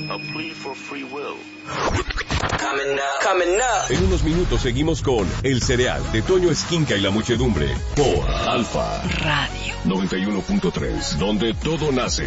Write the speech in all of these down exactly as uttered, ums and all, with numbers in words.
A plea for free will. Coming up, coming up. En unos minutos seguimos con El Cereal de Toño Esquinca y la Muchedumbre por Alfa Radio noventa y uno punto tres, donde todo nace.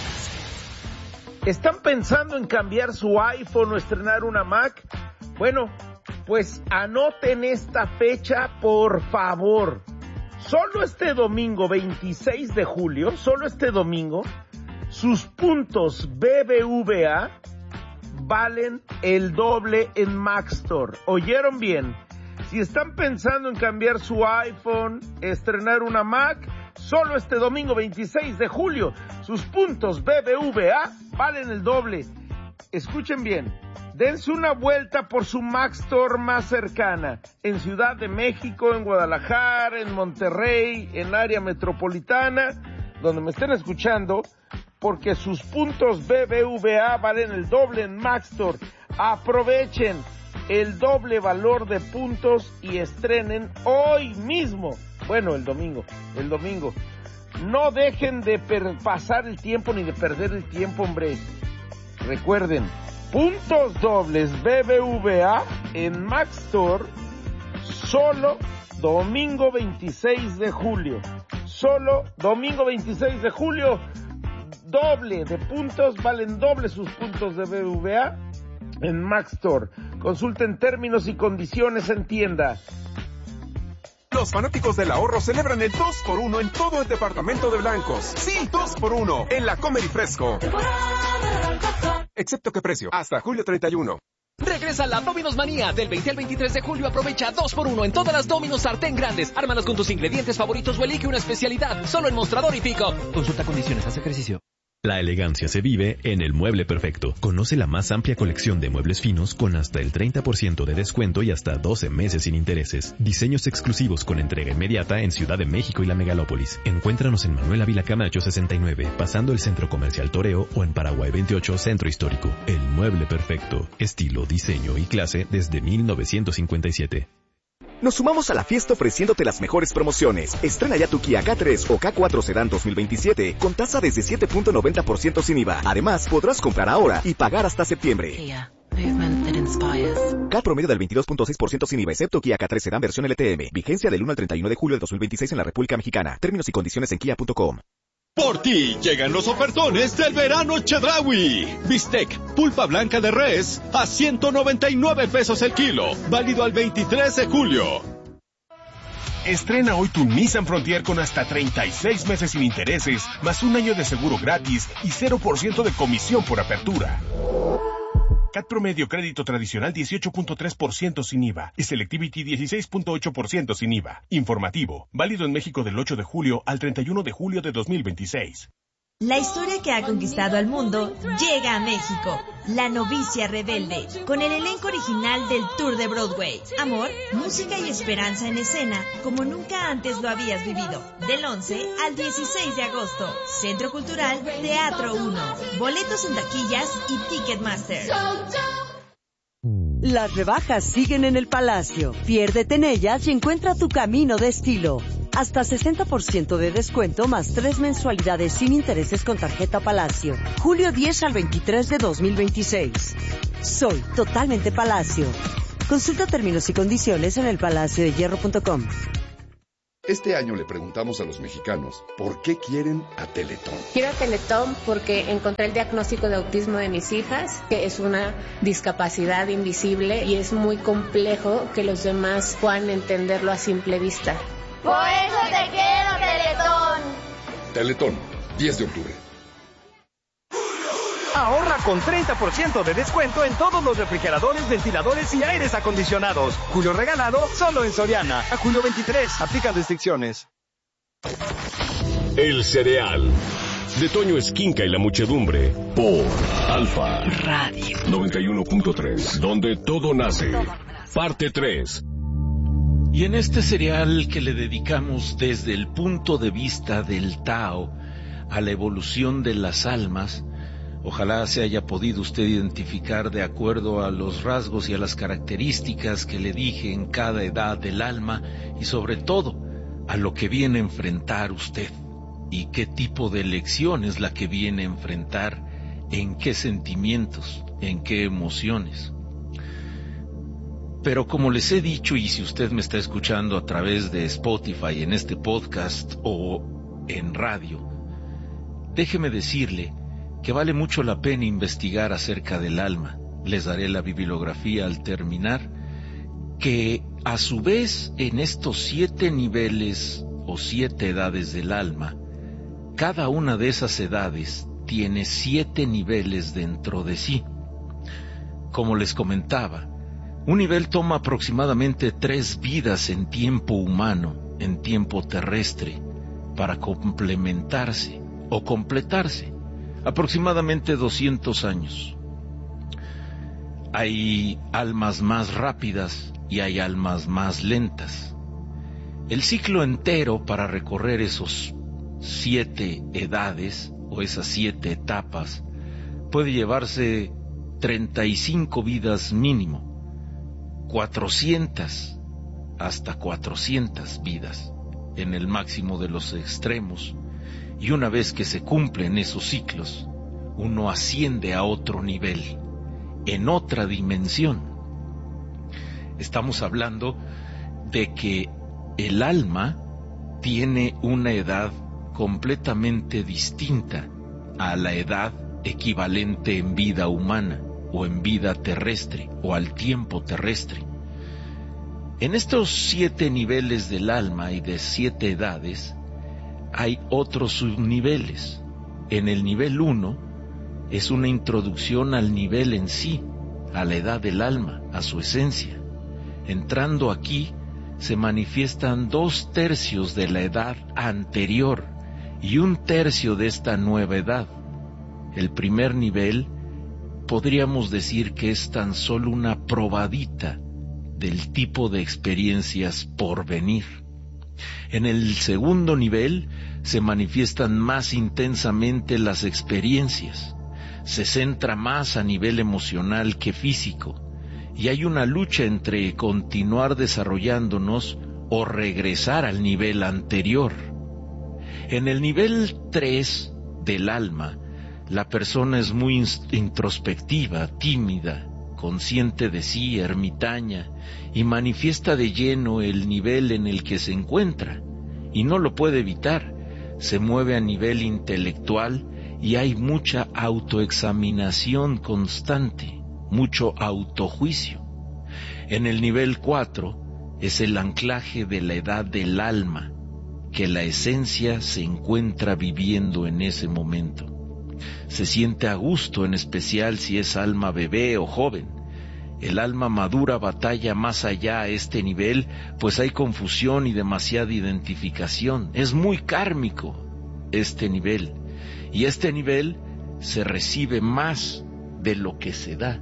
¿Están pensando en cambiar su iPhone o estrenar una Mac? Bueno, pues anoten esta fecha, por favor. Solo este domingo, veintiséis de julio, solo este domingo, sus puntos B B V A valen el doble en Mac Store. ¿Oyeron bien? Si están pensando en cambiar su iPhone, estrenar una Mac, solo este domingo veintiséis de julio, sus puntos B B V A valen el doble. Escuchen bien, dense una vuelta por su Mac Store más cercana, en Ciudad de México, en Guadalajara, en Monterrey, en área metropolitana, donde me estén escuchando, porque sus puntos B B V A valen el doble en Mac Store. Aprovechen el doble valor de puntos y estrenen hoy mismo. Bueno, el domingo, el domingo. No dejen de per- pasar el tiempo ni de perder el tiempo, hombre. Recuerden, puntos dobles B B V A en Mac Store solo domingo veintiséis de julio. Solo domingo veintiséis de julio. Doble de puntos, valen doble sus puntos de B B V A en Mac Store. Consulten términos y condiciones en tienda. Los fanáticos del ahorro celebran el dos por uno en todo el departamento de blancos. Sí, dos por uno en la Comer y Fresco. Excepto que precio, hasta julio treinta y uno. Regresa la Domino's Manía. Del veinte al veintitrés de julio aprovecha dos por uno en todas las Domino's sartén grandes. Ármalas con tus ingredientes favoritos o elige una especialidad. Solo en Mostrador y Pico. Consulta condiciones, haz ejercicio. La elegancia se vive en El Mueble Perfecto. Conoce la más amplia colección de muebles finos con hasta el treinta por ciento de descuento y hasta doce meses sin intereses. Diseños exclusivos con entrega inmediata en Ciudad de México y la Megalópolis. Encuéntranos en Manuel Ávila Camacho sesenta y nueve, pasando el Centro Comercial Toreo, o en Paraguay veintiocho, Centro Histórico. El Mueble Perfecto. Estilo, diseño y clase desde mil novecientos cincuenta y siete. Nos sumamos a la fiesta ofreciéndote las mejores promociones. Estrena ya tu Kia K tres o K cuatro Sedan dos mil veintisiete con tasa desde siete punto noventa por ciento sin I V A. Además, podrás comprar ahora y pagar hasta septiembre. Kia, movement that inspires. K promedio del veintidós punto seis por ciento sin I V A, excepto Kia K tres Sedan versión L T M. Vigencia del uno al treinta y uno de julio de dos mil veintiséis en la República Mexicana. Términos y condiciones en kia punto com. Por ti llegan los ofertones del verano Chedraui. Bistec, pulpa blanca de res, a ciento noventa y nueve pesos el kilo. Válido al veintitrés de julio. Estrena hoy tu Nissan Frontier con hasta treinta y seis meses sin intereses, más un año de seguro gratis y cero por ciento de comisión por apertura. C A T promedio crédito tradicional dieciocho punto tres por ciento sin I V A y Selectivity dieciséis punto ocho por ciento sin I V A. Informativo, válido en México del ocho de julio al treinta y uno de julio de dos mil veintiséis. La historia que ha conquistado al mundo llega a México. La novicia rebelde, con el elenco original del Tour de Broadway. Amor, música y esperanza en escena, como nunca antes lo habías vivido. Del once al dieciséis de agosto. Centro Cultural Teatro uno. Boletos en taquillas y Ticketmaster. Las rebajas siguen en el Palacio. Piérdete en ellas y encuentra tu camino de estilo. Hasta sesenta por ciento de descuento más tres mensualidades sin intereses con tarjeta Palacio. Julio diez al veintitrés de dos mil veintiséis. Soy totalmente Palacio. Consulta términos y condiciones en el palacio de hierro punto com. Este año le preguntamos a los mexicanos por qué quieren a Teletón. Quiero a Teletón porque encontré el diagnóstico de autismo de mis hijas, que es una discapacidad invisible y es muy complejo que los demás puedan entenderlo a simple vista. Por eso te quiero, Teletón. Teletón, diez de octubre. Ahorra con treinta por ciento de descuento en todos los refrigeradores, ventiladores y aires acondicionados. Julio regalado solo en Soriana. A julio veintitrés. Aplican restricciones. El Cereal de Toño Esquinca y la Muchedumbre por Alfa Radio noventa y uno punto tres, donde todo nace. Parte tres. Y en este cereal que le dedicamos desde el punto de vista del Tao a la evolución de las almas, ojalá se haya podido usted identificar de acuerdo a los rasgos y a las características que le dije en cada edad del alma y sobre todo a lo que viene a enfrentar usted y qué tipo de elección es la que viene a enfrentar en qué sentimientos, en qué emociones. Pero como les he dicho, y si usted me está escuchando a través de Spotify, en este podcast o en radio, déjeme decirle que vale mucho la pena investigar acerca del alma. Les daré la bibliografía al terminar, que a su vez en estos siete niveles o siete edades del alma, cada una de esas edades tiene siete niveles dentro de sí. Como les comentaba, un nivel toma aproximadamente tres vidas en tiempo humano, en tiempo terrestre, para complementarse o completarse, aproximadamente doscientos años. Hay almas más rápidas y hay almas más lentas. El ciclo entero para recorrer esos siete edades o esas siete etapas puede llevarse treinta y cinco vidas mínimo, cuatrocientas hasta cuatrocientas vidas en el máximo de los extremos, y una vez que se cumplen esos ciclos, uno asciende a otro nivel, en otra dimensión. Estamos hablando de que el alma tiene una edad completamente distinta a la edad equivalente en vida humana o en vida terrestre o al tiempo terrestre. En estos siete niveles del alma y de siete edades hay otros subniveles. En el nivel uno es una introducción al nivel en sí, a la edad del alma, a su esencia. Entrando aquí se manifiestan dos tercios de la edad anterior y un tercio de esta nueva edad. El primer nivel podríamos decir que es tan solo una probadita del tipo de experiencias por venir. En el segundo nivel se manifiestan más intensamente las experiencias, se centra más a nivel emocional que físico, y hay una lucha entre continuar desarrollándonos o regresar al nivel anterior. En el nivel tres del alma, la persona es muy introspectiva, tímida, consciente de sí, ermitaña, y manifiesta de lleno el nivel en el que se encuentra, y no lo puede evitar. Se mueve a nivel intelectual y hay mucha autoexaminación constante, mucho autojuicio. En el nivel cuatro es el anclaje de la edad del alma, que la esencia se encuentra viviendo en ese momento. Se siente a gusto, en especial si es alma bebé o joven. El alma madura batalla más allá a este nivel, pues hay confusión y demasiada identificación. Es muy kármico este nivel, y este nivel se recibe más de lo que se da.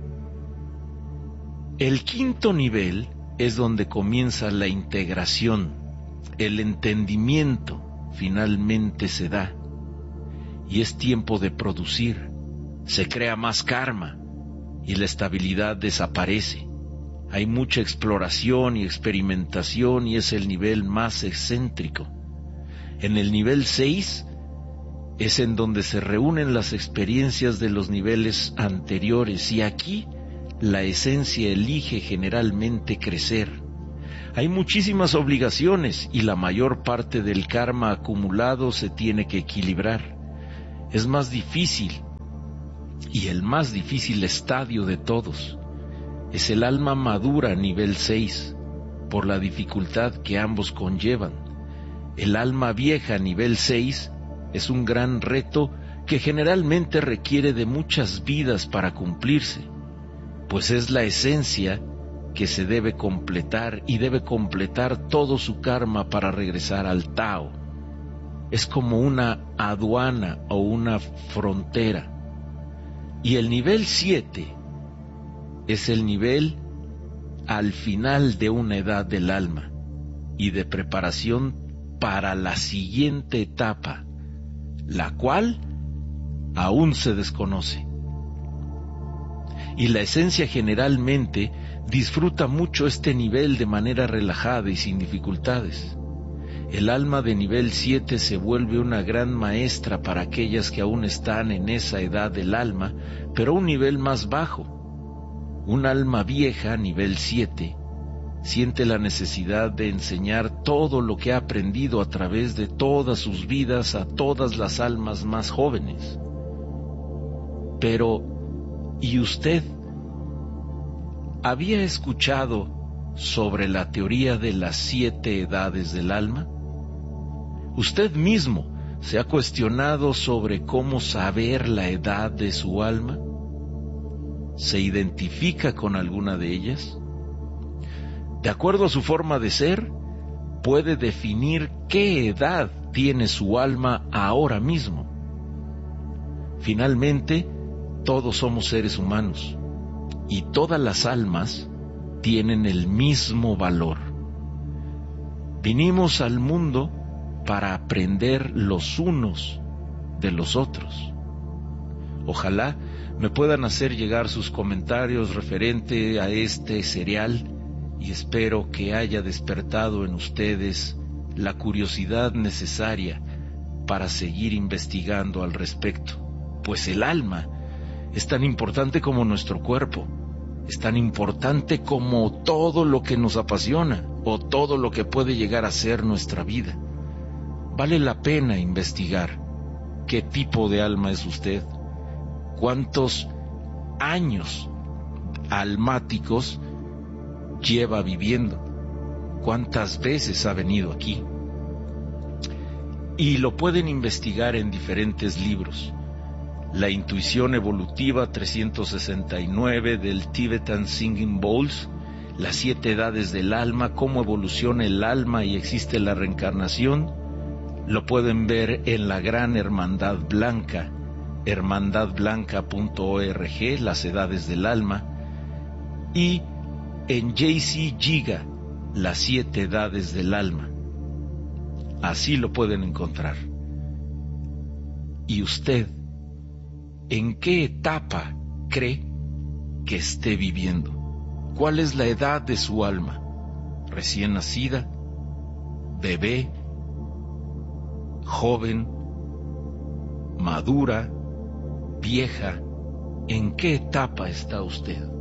El quinto nivel es donde comienza la integración, el entendimiento finalmente se da, y es tiempo de producir. Se crea más karma y la estabilidad desaparece. Hay mucha exploración y experimentación y es el nivel más excéntrico. En el nivel seis es en donde se reúnen las experiencias de los niveles anteriores, y aquí la esencia elige generalmente crecer. Hay muchísimas obligaciones y la mayor parte del karma acumulado se tiene que equilibrar. Es más difícil, y el más difícil estadio de todos es el alma madura nivel seis, por la dificultad que ambos conllevan. El alma vieja nivel seis es un gran reto que generalmente requiere de muchas vidas para cumplirse, pues es la esencia que se debe completar y debe completar todo su karma para regresar al Tao. Es como una aduana o una frontera. Y el nivel siete es el nivel al final de una edad del alma y de preparación para la siguiente etapa, la cual aún se desconoce. Y la esencia generalmente disfruta mucho este nivel de manera relajada y sin dificultades. El alma de nivel siete se vuelve una gran maestra para aquellas que aún están en esa edad del alma, pero a un nivel más bajo. Un alma vieja, nivel siete, siente la necesidad de enseñar todo lo que ha aprendido a través de todas sus vidas a todas las almas más jóvenes. Pero, ¿y usted? ¿Había escuchado sobre la teoría de las siete edades del alma? ¿Usted mismo se ha cuestionado sobre cómo saber la edad de su alma? ¿Se identifica con alguna de ellas? De acuerdo a su forma de ser, puede definir qué edad tiene su alma ahora mismo. Finalmente, todos somos seres humanos y todas las almas tienen el mismo valor. Vinimos al mundo para aprender los unos de los otros. Ojalá me puedan hacer llegar sus comentarios referente a este serial y espero que haya despertado en ustedes la curiosidad necesaria para seguir investigando al respecto, pues el alma es tan importante como nuestro cuerpo, es tan importante como todo lo que nos apasiona o todo lo que puede llegar a ser nuestra vida. Vale la pena investigar qué tipo de alma es usted, cuántos años almáticos lleva viviendo, cuántas veces ha venido aquí. Y lo pueden investigar en diferentes libros. La intuición evolutiva trescientos sesenta y nueve del Tibetan Singing Bowls, las siete edades del alma, cómo evoluciona el alma y existe la reencarnación. Lo pueden ver en la Gran Hermandad Blanca, hermandad blanca punto org, las edades del alma, y en J C Giga, las siete edades del alma. Así lo pueden encontrar. ¿Y usted, en qué etapa cree que esté viviendo? ¿Cuál es la edad de su alma? ¿Recién nacida? ¿Bebé? ¿Joven? ¿Madura? ¿Vieja? ¿En qué etapa está usted?